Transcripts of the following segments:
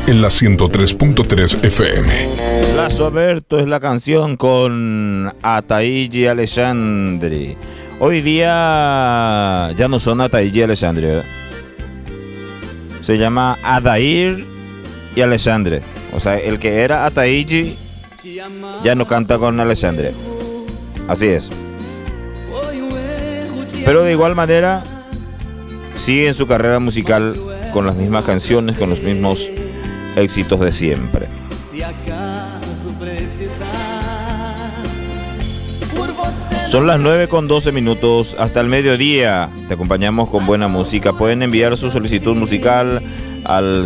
en la 103.3 FM. Lazo Aberto es la canción con Ataíji Alessandri. Hoy día ya no son Ataíji Alessandri, se llama Adair y Alessandri. O sea, el que era Ataíji ya no canta con Alessandri. Así es. Pero de igual manera sigue en su carrera musical con las mismas canciones, con los mismos éxitos de siempre. Son las 9:12 hasta el mediodía. Te acompañamos con buena música. Pueden enviar su solicitud musical al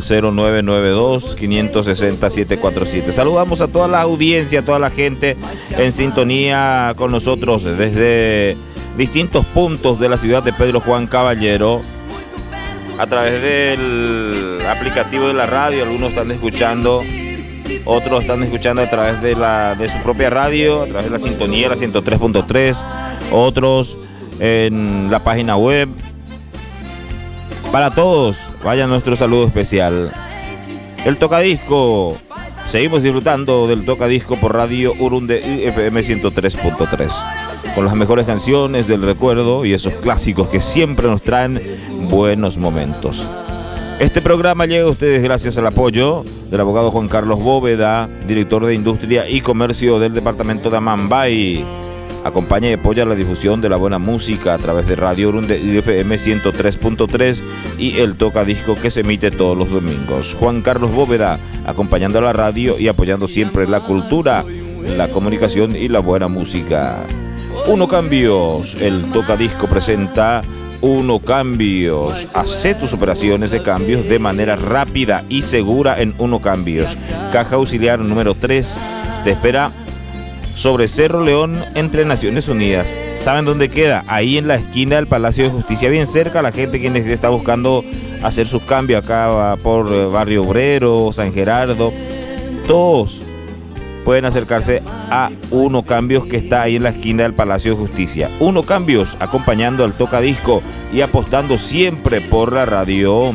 0992-560-747. Saludamos a toda la audiencia, a toda la gente en sintonía con nosotros desde distintos puntos de la ciudad de Pedro Juan Caballero, a través del aplicativo de la radio. Algunos están escuchando, otros están escuchando a través de su propia radio, a través de la sintonía, la 103.3, otros en la página web. Para todos, vaya nuestro saludo especial. El tocadisco. Seguimos disfrutando del tocadisco por Radio Urunde FM 103.3. Con las mejores canciones del recuerdo y esos clásicos que siempre nos traen buenos momentos. Este programa llega a ustedes gracias al apoyo del abogado Juan Carlos Bóveda, director de Industria y Comercio del departamento de Amambay. Acompaña y apoya la difusión de la buena música a través de Radio Urunde FM 103.3 y el tocadisco que se emite todos los domingos. Juan Carlos Bóveda, acompañando a la radio y apoyando siempre la cultura, la comunicación y la buena música. Uno Cambios, el tocadisco presenta Uno Cambios. Hacé tus operaciones de cambios de manera rápida y segura en Uno Cambios. Caja auxiliar número 3 te espera sobre Cerro León entre Naciones Unidas. ¿Saben dónde queda? Ahí en la esquina del Palacio de Justicia, bien cerca a la gente que está buscando hacer sus cambios acá por Barrio Obrero, San Gerardo. Todos pueden acercarse a Uno Cambios, que está ahí en la esquina del Palacio de Justicia. Uno Cambios, acompañando al tocadisco y apostando siempre por la radio.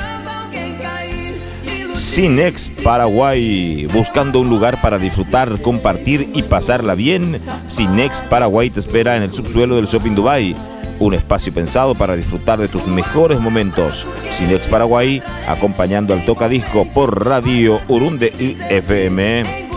Cinex Paraguay, buscando un lugar para disfrutar, compartir y pasarla bien. Cinex Paraguay te espera en el subsuelo del Shopping Dubai. Un espacio pensado para disfrutar de tus mejores momentos. Cinex Paraguay, acompañando al tocadisco por Radio Urunde FM.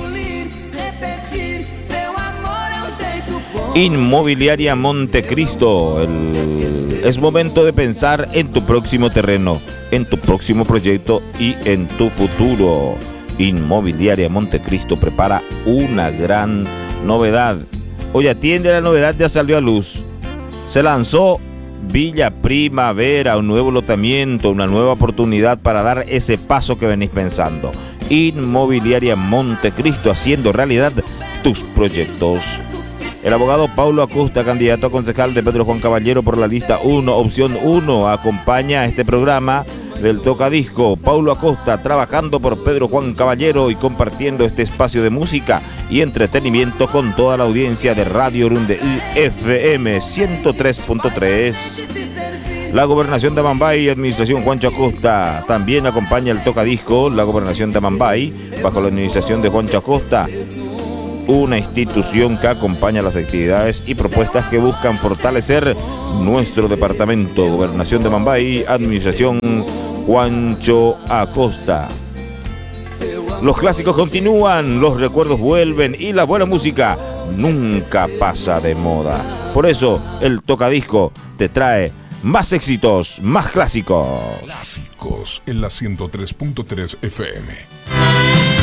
Inmobiliaria Montecristo. Es momento de pensar en tu próximo terreno, en tu próximo proyecto y en tu futuro. Inmobiliaria Montecristo prepara una gran novedad. Hoy atiende la novedad, ya salió a luz. Se lanzó Villa Primavera, un nuevo lotamiento, una nueva oportunidad para dar ese paso que venís pensando. Inmobiliaria Montecristo, haciendo realidad tus proyectos. El abogado Paulo Acosta, candidato a concejal de Pedro Juan Caballero por la lista 1, opción 1, acompaña este programa del tocadisco. Paulo Acosta, trabajando por Pedro Juan Caballero y compartiendo este espacio de música y entretenimiento con toda la audiencia de Radio Urunde FM 103.3. La Gobernación de Amambay y Administración Juancho Acosta también acompaña el tocadisco. La Gobernación de Amambay, bajo la administración de Juancho Acosta, una institución que acompaña las actividades y propuestas que buscan fortalecer nuestro departamento. Gobernación de Amambay, Administración Juancho Acosta. Los clásicos continúan, los recuerdos vuelven y la buena música nunca pasa de moda. Por eso el tocadisco te trae más éxitos, más clásicos. Clásicos en la 103.3 FM.